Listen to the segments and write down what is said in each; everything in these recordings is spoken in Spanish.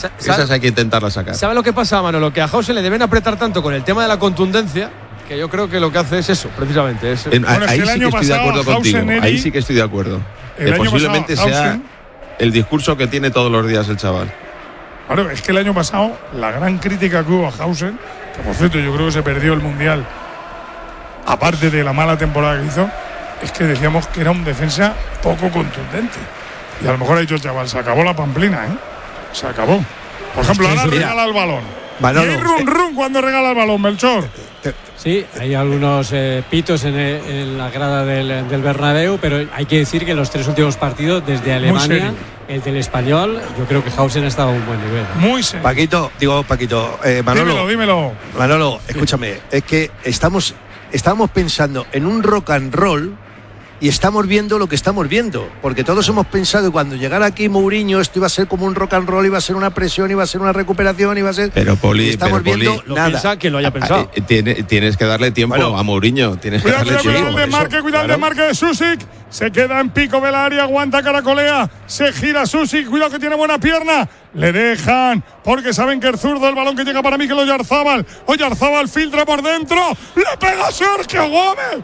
Esas hay que intentarlas sacar. ¿Sabe lo que pasa, Manolo? Que a Hausen le deben apretar tanto con el tema de la contundencia, que yo creo que lo que hace es eso, precisamente. Ahí sí que estoy de acuerdo contigo. Ahí sí que estoy de acuerdo. Que posiblemente sea el discurso que tiene todos los días el chaval. Claro, es que el año pasado la gran crítica que hubo a Hausen, que por cierto yo creo que se perdió el Mundial, aparte de la mala temporada que hizo, es que decíamos que era un defensa poco contundente. Y a lo mejor ha dicho el chaval, se acabó la pamplina, ¿eh? Se acabó. Por ejemplo, ahora regala el balón. Manolo, y hay run cuando regala el balón, Melchor. Sí, hay algunos pitos en la grada del Bernabéu, pero hay que decir que en los 3 últimos partidos, desde Alemania, el del Español, yo creo que Hausen ha estado a un buen nivel. Muy serio. Paquito, Manolo. Dímelo. Manolo, escúchame, es que estamos pensando en un rock and roll y estamos viendo lo que estamos viendo, porque todos hemos pensado que cuando llegara aquí Mourinho esto iba a ser como un rock and roll, iba a ser una presión, iba a ser una recuperación, iba a ser… Pero Poli, estamos viendo nada. Piensa que lo haya pensado. Tienes que darle tiempo a Mourinho. Cuidado el desmarque de Susic. Se queda en pico del área, aguanta, caracolea, se gira Susic, cuidado que tiene buena pierna. Le dejan, porque saben que el zurdo, el balón que llega para Mikel Oyarzábal. Oyarzábal filtra por dentro, le pega Sergio Gómez,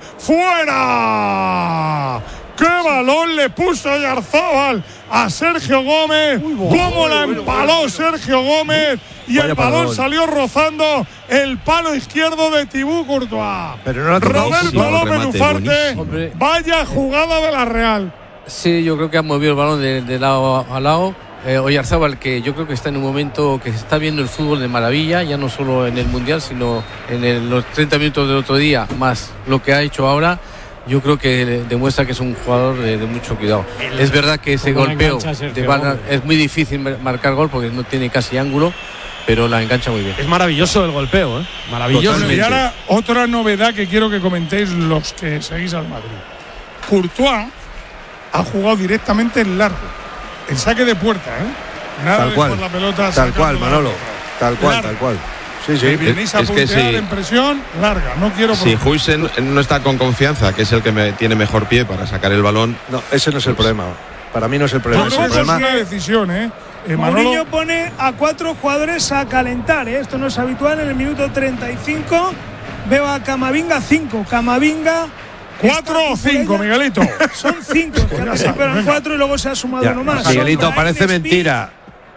¡fuera! ¡Qué balón le puso Oyarzábal a Sergio Gómez! ¡Cómo la empaló Sergio Gómez! Y el balón salió rozando el palo izquierdo de Thibaut Courtois. Pero no Roberto López Ufarte, vaya jugada de la Real. Sí, yo creo que ha movido el balón de lado a lado. Oyarzábal, que yo creo que está en un momento que se está viendo el fútbol de maravilla, ya no solo en el Mundial, sino en los 30 minutos del otro día, más lo que ha hecho ahora. Yo creo que demuestra que es un jugador de mucho cuidado. Es verdad que ese golpeo es muy difícil marcar gol porque no tiene casi ángulo, pero la engancha muy bien. Es maravilloso el golpeo, ¿eh? Maravilloso. Y ahora otra novedad que quiero que comentéis los que seguís al Madrid. Courtois ha jugado directamente en largo, en saque de puerta, ¿eh? Nada tal de cual, por la pelota. Tal cual, Manolo. Tal cual. Sí. Venís a puntear en presión larga. No quiero. Si Hausen no está con confianza, que es el que tiene mejor pie para sacar el balón. No, ese no es el problema. Para mí no es el problema. No, es una decisión, ¿eh? Mourinho pone a 4 jugadores a calentar, ¿eh? Esto no es habitual. En el minuto 35 veo a Camavinga 5. Camavinga 4 o 5, Miguelito. Son 5, antes eran 4 y luego se ha sumado uno más. Miguelito, parece mentira.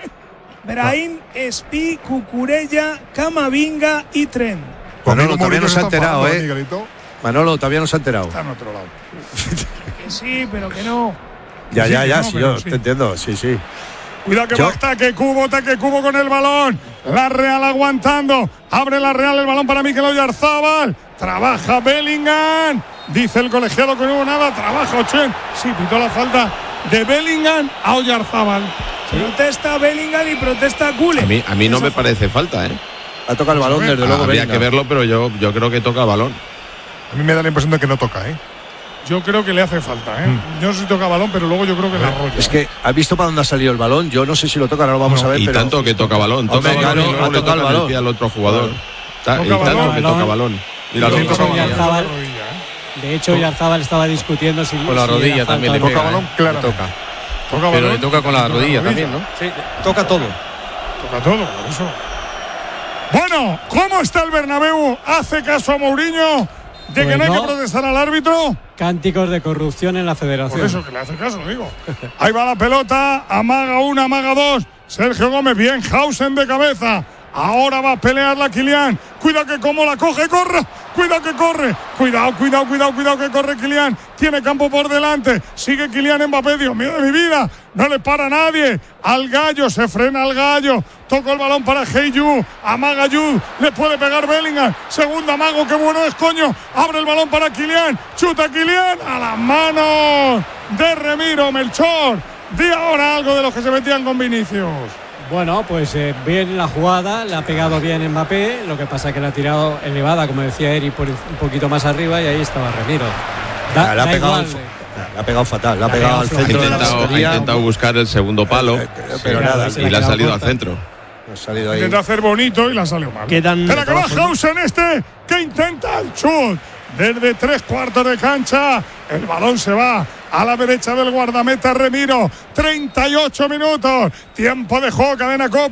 Brahim, Spi, Cucurella, Camavinga y Trent. Manolo todavía no se ha enterado, ¿eh? Manolo todavía no se ha enterado. Está en otro lado. Que sí, pero que no. Ya, sí, yo te entiendo, sí. Cuidado que va ataque Cubo con el balón. La Real aguantando. Abre la Real el balón para Mikel Oyarzábal. Trabaja Bellingham. Dice el colegiado que no hubo nada. Trabaja Ochen. Sí, pitó la falta de Bellingham a Oyarzábal. Protesta Bellingham y protesta Güle. A mí no me parece falta, ¿eh? Ha tocado el balón, desde luego. Habría que verlo, pero yo creo que toca balón. A mí me da la impresión de que no toca, ¿eh? Yo creo que le hace falta, ¿eh? Yo no sé si toca balón, pero luego yo creo que la arrolla. Es que ¿has visto para dónde ha salido el balón? Yo no sé si lo toca, ahora lo vamos a ver. Y pero tanto que toca balón. Toca Hombre, balón claro, y luego le toca el balón. El pie al otro jugador. Y tanto que toca balón. Mira, de hecho, Oyarzábal estaba discutiendo si con la rodilla también le toca balón, claro. Pero le toca con la rodilla también, ¿no? Sí, toca todo. Toca todo, por eso. Bueno, ¿cómo está el Bernabéu? ¿Hace caso a Mourinho de que no hay que protestar al árbitro? Cánticos de corrupción en la federación. Por eso que le hace caso, digo. Ahí va la pelota, amaga 1, amaga 2. Sergio Gómez, bien, Hausen de cabeza. Ahora va a pelearla Kylian. Cuidado que como la coge, corre. Cuidado que corre. Cuidado que corre Kylian. Tiene campo por delante. Sigue Kylian Mbappé. Dios mío de mi vida. No le para nadie. Al gallo, se frena al gallo. Toca el balón para Heyu. Amaga Jude. Le puede pegar Bellingham. Segundo amago, qué bueno es, coño. Abre el balón para Kylian. Chuta Kylian. A las manos de Remiro. Melchor. Di ahora algo de los que se metían con Vinicius. Bueno, pues bien la jugada, le ha pegado bien Mbappé, lo que pasa es que la ha tirado elevada, como decía Eri, por un poquito más arriba y ahí estaba Remiro. Le ha pegado fatal, le ha pegado al centro de la portería. Ha intentado buscar el segundo palo, pero nada, y le ha salido al centro. Intenta hacer bonito y la salió mal. Espera que va Hausen que intenta el chut. Desde 3/4 de cancha, el balón se va a la derecha del guardameta Remiro. 38 minutos, tiempo de juego, cadena Copa.